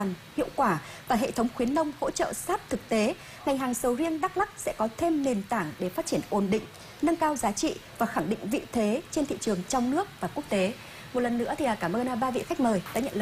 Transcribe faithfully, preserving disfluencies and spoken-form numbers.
hiệu quả và hệ thống khuyến nông hỗ trợ sát thực tế, ngành hàng sầu riêng Đắk Lắk sẽ có thêm nền tảng để phát triển ổn định, nâng cao giá trị và khẳng định vị thế trên thị trường trong nước và quốc tế. Một lần nữa thì cảm ơn ba vị khách mời đã nhận lời